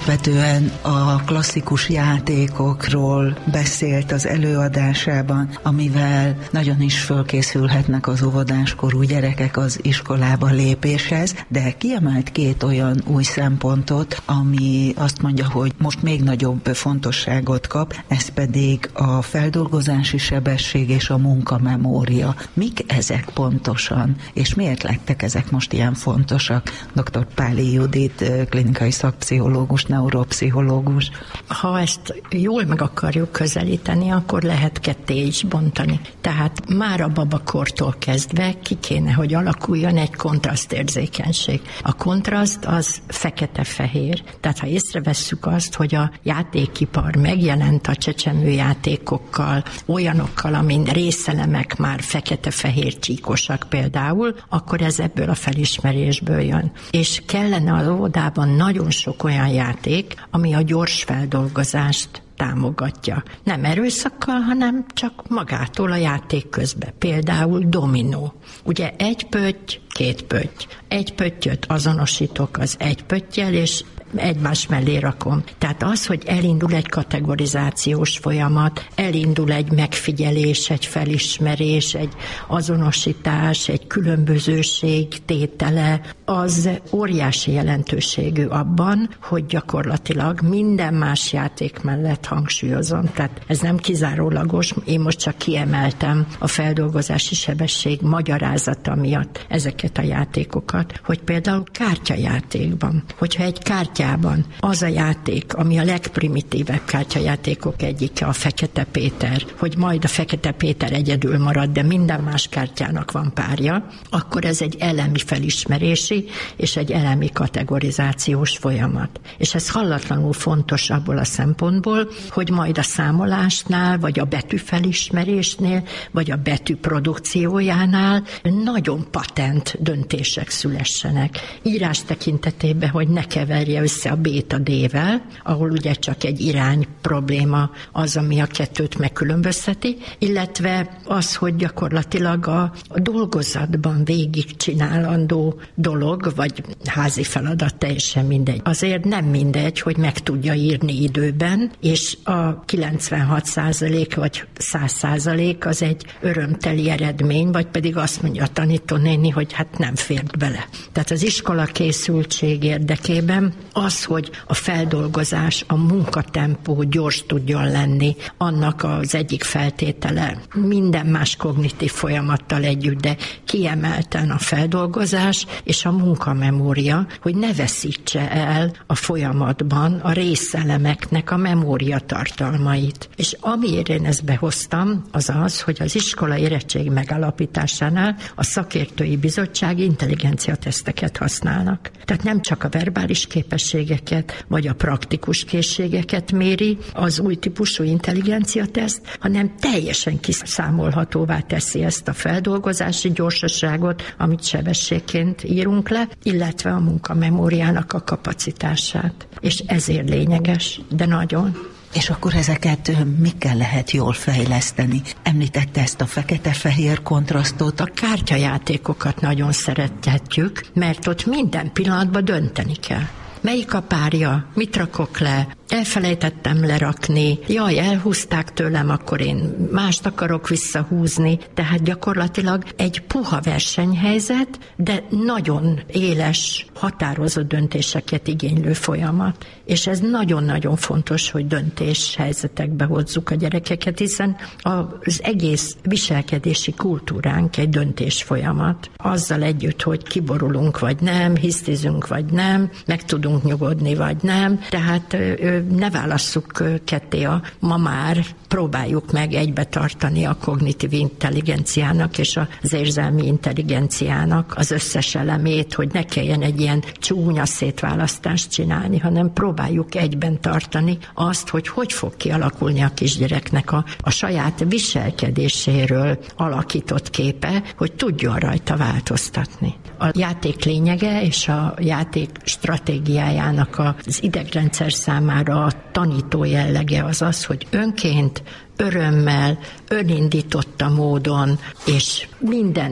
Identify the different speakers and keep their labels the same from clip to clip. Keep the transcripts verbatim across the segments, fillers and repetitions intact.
Speaker 1: alapvetően a klasszikus játékokról beszélt az előadásában, amivel nagyon is fölkészülhetnek az óvodáskorú gyerekek az iskolába lépéshez, de kiemelt két olyan új szempontot, ami azt mondja, hogy most még nagyobb fontosságot kap, ez pedig a feldolgozási sebesség és a munkamemória. Mik ezek pontosan, és miért lettek ezek most ilyen fontosak? doktor Páli Judit, klinikai szakpszichológus, neuropszichológus.
Speaker 2: Ha ezt jól meg akarjuk közelíteni, akkor lehet ketté is bontani. Tehát már a babakortól kezdve ki kéne, hogy alakuljon egy kontrasztérzékenység. A kontraszt az fekete-fehér. Tehát ha észrevesszük azt, hogy a játékipar megjelent a csecsemőjátékokkal, olyanokkal, amin részelemek már fekete-fehér csíkosak például, akkor ez ebből a felismerésből jön. És kellene az óvodában nagyon sok olyan játék, ami a gyors feldolgozást támogatja. Nem erőszakkal, hanem csak magától a játék közben. Például dominó. Ugye egy pötty, két pötty. Egy pöttyöt azonosítok az egy pöttyel, és egymás mellé rakom. Tehát az, hogy elindul egy kategorizációs folyamat, elindul egy megfigyelés, egy felismerés, egy azonosítás, egy különbözőség tétele, az óriási jelentőségű abban, hogy gyakorlatilag minden más játék mellett hangsúlyozom. Tehát ez nem kizárólagos, én most csak kiemeltem a feldolgozási sebesség magyarázata miatt ezeket a játékokat, hogy például kártyajátékban, hogyha egy kártya az a játék, ami a legprimitívebb kártyajátékok egyike, a Fekete Péter, hogy majd a Fekete Péter egyedül marad, de minden más kártyának van párja, akkor ez egy elemi felismerési és egy elemi kategorizációs folyamat. És ez hallatlanul fontos abból a szempontból, hogy majd a számolásnál, vagy a betűfelismerésnél, vagy a betű produkciójánál nagyon patent döntések szülessenek. Írás tekintetében, hogy ne keverje össze a B-t a D-vel, ahol ugye csak egy irány probléma az, ami a kettőt megkülönbözteti, illetve az, hogy gyakorlatilag a, a dolgozatban végig csinálandó dolog, vagy házi feladat, teljesen mindegy. Azért nem mindegy, hogy meg tudja írni időben, és a kilencvenhat százalék vagy száz százalék az egy örömteli eredmény, vagy pedig azt mondja a tanítónéni, hogy hát nem fért bele. Tehát az iskola készültség érdekében az, hogy a feldolgozás, a munkatempó gyors tudjon lenni, annak az egyik feltétele minden más kognitív folyamattal együtt, de kiemelten a feldolgozás és a munkamemória, hogy ne veszítse el a folyamatban a részelemeknek a memória tartalmait. És amiért én ezt behoztam, az az, hogy az iskola érettség megalapításánál a szakértői bizottság intelligenciateszteket használnak. Tehát nem csak a verbális képességeket, vagy a praktikus készségeket méri az új típusú intelligenciateszt, hanem teljesen kiszámolhatóvá teszi ezt a feldolgozási gyorsaságot, amit sebességként írunk le, illetve a munkamemóriának a kapacitását. És ezért lényeges, de nagyon.
Speaker 1: És akkor ezeket mikkel lehet jól fejleszteni? Említette ezt a fekete-fehér kontrasztot.
Speaker 2: A kártyajátékokat nagyon szeretjük, mert ott minden pillanatban dönteni kell. Melyik a párja? Mit rakok le? Elfelejtettem lerakni. Jaj, elhúzták tőlem, akkor én mást akarok visszahúzni. Tehát gyakorlatilag egy puha versenyhelyzet, de nagyon éles, határozott döntéseket igénylő folyamat. És ez nagyon-nagyon fontos, hogy döntéshelyzetekbe hozzuk a gyerekeket, hiszen az egész viselkedési kultúránk egy döntésfolyamat. Azzal együtt, hogy kiborulunk vagy nem, hisztizünk vagy nem, meg tudunk nyugodni vagy nem. Tehát ne válasszuk ketté a ma már, próbáljuk meg egybe tartani a kognitív intelligenciának és az érzelmi intelligenciának az összes elemét, hogy ne kelljen egy ilyen csúnya szétválasztást csinálni, hanem próbáljuk egyben tartani azt, hogy hogy fog kialakulni a kisgyereknek a, a saját viselkedéséről alakított képe, hogy tudjon rajta változtatni. A játék lényege és a játék stratégiájának az idegrendszer számára a tanító jellege az az, hogy önként, örömmel, önindította módon, és mindent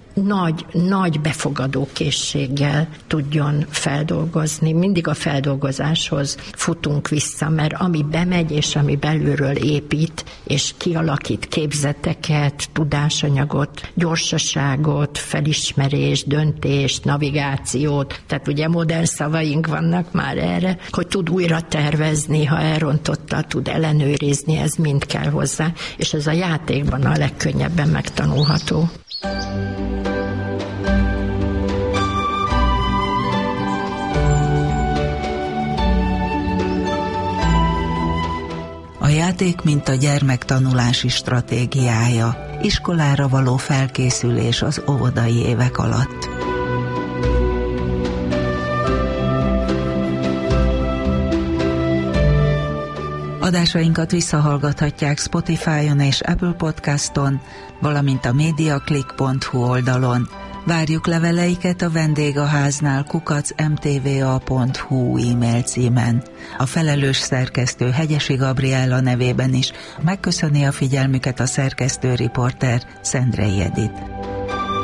Speaker 2: nagy, nagy befogadó készséggel tudjon feldolgozni. Mindig a feldolgozáshoz futunk vissza, mert ami bemegy, és ami belülről épít, és kialakít képzeteket, tudásanyagot, gyorsaságot, felismerést, döntést, navigációt, tehát ugye modern szavaink vannak már erre, hogy tud újra tervezni, ha elrontotta, tud ellenőrizni, ez mind kell hozzá, és ez a játékban a legkönnyebben megtanulható.
Speaker 1: A játék, mint a gyermek tanulási stratégiája, iskolára való felkészülés az óvodai évek alatt. Adásainkat visszahallgathatják Spotify-on és Apple Podcaston, valamint a mediaclick pont hu oldalon. Várjuk leveleiket a vendégháznál kukac em té vé a pont hu e-mail címen. A felelős szerkesztő Hegyesi Gabriella nevében is megköszöni a figyelmüket a szerkesztő riporter Szendrei Edith.